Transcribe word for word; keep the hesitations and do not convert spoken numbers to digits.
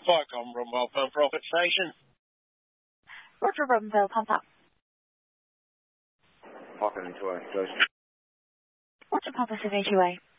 Vicom, Rumwell, Pump Profit Station. Roger, Rumwell, pump up. Pop into a station. Roger, pump us of A two A.